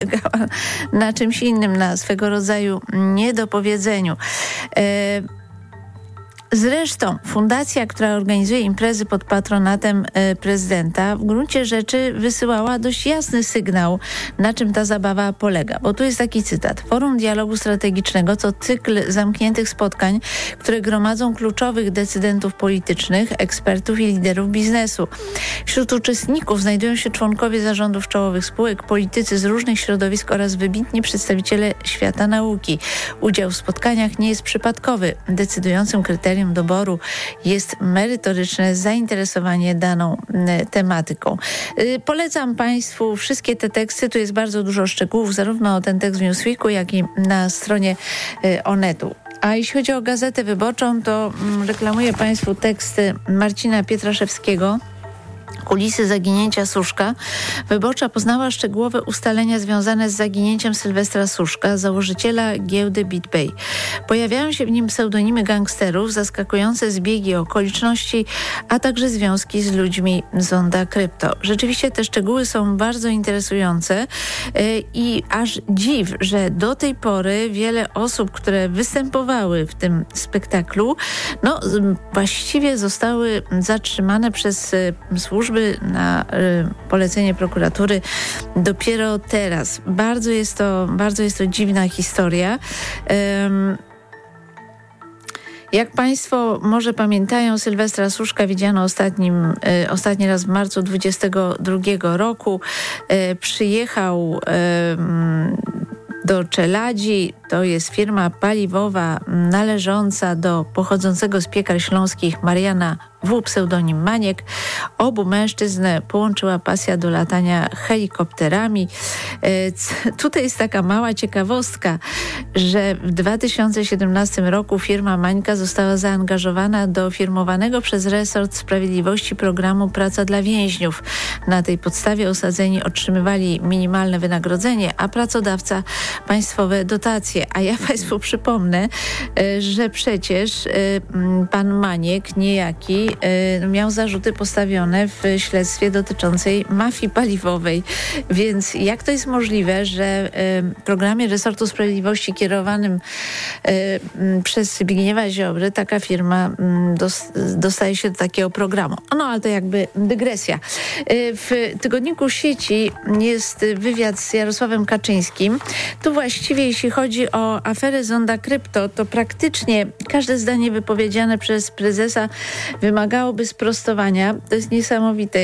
polegała na czymś innym, na swego rodzaju niedopowiedzeniu. Zresztą fundacja, która organizuje imprezy pod patronatem prezydenta, w gruncie rzeczy wysyłała dość jasny sygnał, na czym ta zabawa polega. Bo tu jest taki cytat. Forum Dialogu Strategicznego to cykl zamkniętych spotkań, które gromadzą kluczowych decydentów politycznych, ekspertów i liderów biznesu. Wśród uczestników znajdują się członkowie zarządów czołowych spółek, politycy z różnych środowisk oraz wybitni przedstawiciele świata nauki. Udział w spotkaniach nie jest przypadkowy. Decydującym kryterium doboru jest merytoryczne zainteresowanie daną tematyką. Polecam Państwu wszystkie te teksty. Tu jest bardzo dużo szczegółów, zarówno ten tekst w Newsweeku, jak i na stronie Onetu. A jeśli chodzi o Gazetę Wyborczą, to reklamuję Państwu teksty Marcina Pietraszewskiego. Kulisy zaginięcia Suszka. Wyborcza poznała szczegółowe ustalenia związane z zaginięciem Sylwestra Suszka, założyciela giełdy BitPay. Pojawiają się w nim pseudonimy gangsterów, zaskakujące zbiegi okoliczności, a także związki z ludźmi z Onda Krypto. Rzeczywiście te szczegóły są bardzo interesujące i aż dziw, że do tej pory wiele osób, które występowały w tym spektaklu, właściwie zostały zatrzymane przez służby na polecenie prokuratury dopiero teraz. Bardzo jest to dziwna historia. Jak Państwo może pamiętają, Sylwestra Suszka widziano ostatni raz w marcu 2022 roku. Przyjechał do Czeladzi. To jest firma paliwowa należąca do pochodzącego z Piekar Śląskich Mariana W., pseudonim Maniek. Obu mężczyzn połączyła pasja do latania helikopterami. Tutaj jest taka mała ciekawostka, że w 2017 roku firma Mańka została zaangażowana do firmowanego przez resort sprawiedliwości programu Praca dla więźniów. Na tej podstawie osadzeni otrzymywali minimalne wynagrodzenie, a pracodawca państwowe dotacje. A ja Państwu przypomnę, że przecież pan Maniek niejaki miał zarzuty postawione w śledztwie dotyczącej mafii paliwowej. Więc jak to jest możliwe, że w programie resortu sprawiedliwości kierowanym przez Zbigniewa Ziobry taka firma dostaje się do takiego programu? No ale to jakby dygresja. W tygodniku Sieci jest wywiad z Jarosławem Kaczyńskim. Tu właściwie jeśli chodzi o aferę z Onda Krypto, to praktycznie każde zdanie wypowiedziane przez prezesa wymagałoby sprostowania. To jest niesamowite,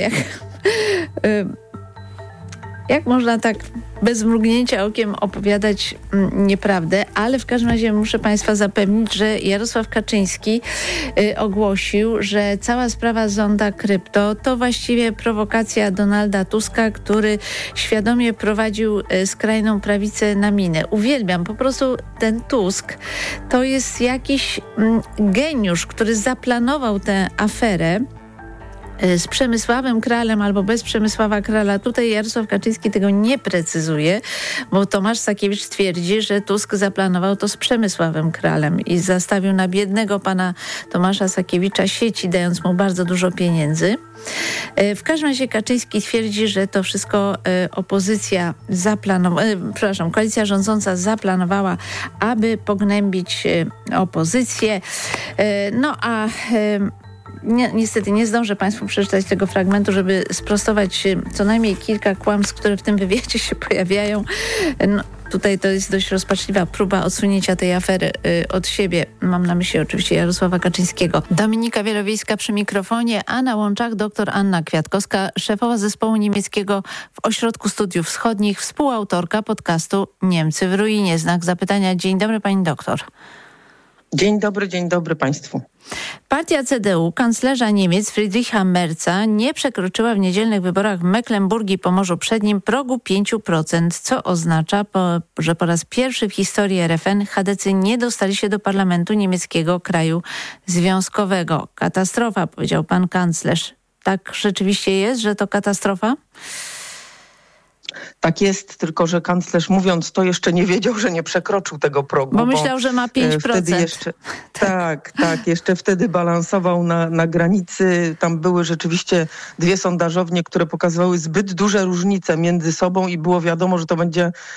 jak można tak bez mrugnięcia okiem opowiadać nieprawdę, ale w każdym razie muszę Państwa zapewnić, że Jarosław Kaczyński ogłosił, że cała sprawa z Onda Krypto to właściwie prowokacja Donalda Tuska, który świadomie prowadził skrajną prawicę na minę. Uwielbiam, po prostu ten Tusk to jest jakiś geniusz, który zaplanował tę aferę z Przemysławem Kralem albo bez Przemysława Krala. Tutaj Jarosław Kaczyński tego nie precyzuje, bo Tomasz Sakiewicz twierdzi, że Tusk zaplanował to z Przemysławem Kralem i zastawił na biednego pana Tomasza Sakiewicza sieci, dając mu bardzo dużo pieniędzy. W każdym razie Kaczyński twierdzi, że to wszystko koalicja rządząca zaplanowała, aby pognębić opozycję. Niestety nie zdążę Państwu przeczytać tego fragmentu, żeby sprostować co najmniej kilka kłamstw, które w tym wywiadzie się pojawiają. Tutaj to jest dość rozpaczliwa próba odsunięcia tej afery od siebie. Mam na myśli oczywiście Jarosława Kaczyńskiego. Dominika Wielowiejska przy mikrofonie, a na łączach dr Anna Kwiatkowska, szefowa zespołu niemieckiego w Ośrodku Studiów Wschodnich, współautorka podcastu Niemcy w ruinie. Znak zapytania. Dzień dobry pani doktor. Dzień dobry Państwu. Partia CDU kanclerza Niemiec Friedricha Merza nie przekroczyła w niedzielnych wyborach w Mecklenburgii i Pomorzu Przednim progu 5%, co oznacza, że po raz pierwszy w historii RFN chadecy nie dostali się do parlamentu niemieckiego kraju związkowego. Katastrofa, powiedział pan kanclerz. Tak rzeczywiście jest, że to katastrofa? Tak jest, tylko że kanclerz mówiąc to jeszcze nie wiedział, że nie przekroczył tego progu. Bo myślał, że ma 5%. Wtedy jeszcze, tak, jeszcze wtedy balansował na granicy. Tam były rzeczywiście dwie sondażownie, które pokazywały zbyt duże różnice między sobą i było wiadomo, że to będzie